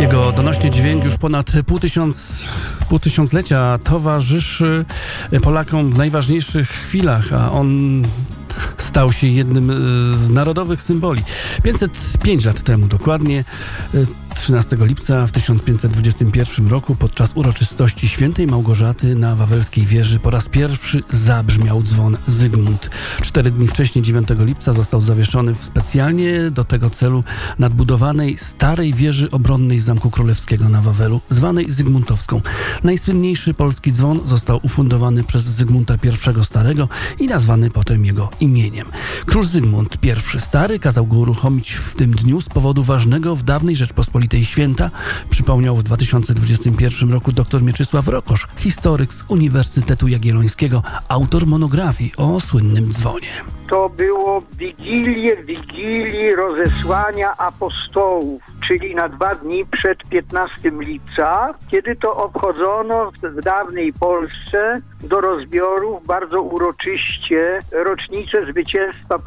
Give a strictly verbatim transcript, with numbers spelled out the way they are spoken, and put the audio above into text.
Jego donośny dźwięk już ponad pół, tysiąc, pół tysiąclecia towarzyszy Polakom w najważniejszych chwilach, a on stał się jednym z narodowych symboli. pięćset pięć lat temu dokładnie, trzynastego lipca w tysiąc pięćset dwudziestym pierwszym roku podczas uroczystości świętej Małgorzaty na Wawelskiej Wieży po raz pierwszy zabrzmiał dzwon Zygmunt. Cztery dni wcześniej, dziewiątego lipca, został zawieszony w specjalnie do tego celu nadbudowanej starej wieży obronnej z Zamku Królewskiego na Wawelu, zwanej Zygmuntowską. Najsłynniejszy polski dzwon został ufundowany przez Zygmunta I Starego i nazwany potem jego imieniem. Król Zygmunt I Stary kazał go uruchomić w tym dniu z powodu ważnego w dawnej Rzeczpospolitej święta, przypomniał w dwa tysiące dwudziestym pierwszym roku dr Mieczysław Rokosz, historyk z Uniwersytetu Jagiellońskiego, autor monografii o słynnym dzwonie. To było Wigilię Wigilii rozesłania apostołów, czyli na dwa dni przed piętnastego lipca, kiedy to obchodzono w dawnej Polsce do rozbiorów bardzo uroczyście rocznicę zwycięstwa